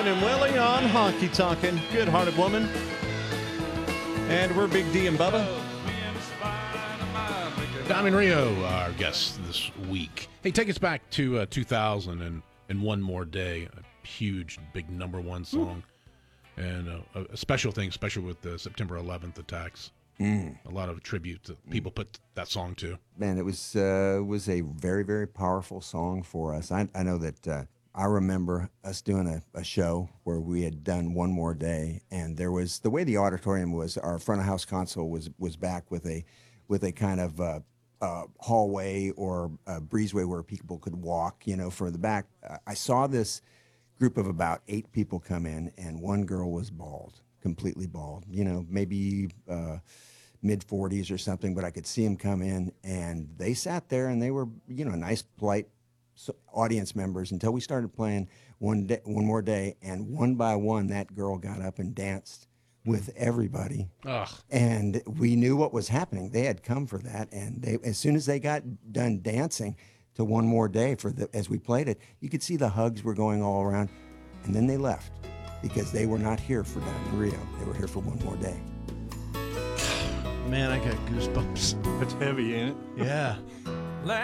and Willie on Honky Tonkin'. Good-hearted woman. And we're Big D and Bubba. Diamond Rio, our guest this week. Hey, take us back to 2000 and One More Day, a huge, big number one song. And a special thing, especially with the September 11th attacks. A lot of tribute that people put that song to. Man, it was a very, very powerful song for us. I know that I remember us doing a show where we had done One More Day, and there was the way the auditorium was. Our front of house console was back with a kind of hallway or a breezeway where people could walk, for the back. I saw this group of about 8 people come in, and one girl was bald, completely bald. Maybe mid-40s or something, but I could see them come in, and they sat there, and they were, nice, polite audience members until we started playing One More Day, and one by one, that girl got up and danced with everybody. Ugh. And we knew what was happening. They had come for that, and as soon as they got done dancing to One More Day as we played it, you could see the hugs were going all around, and then they left because they were not here for Diamond Rio. They were here for One More Day. Man, I got goosebumps. That's heavy, ain't it? Yeah.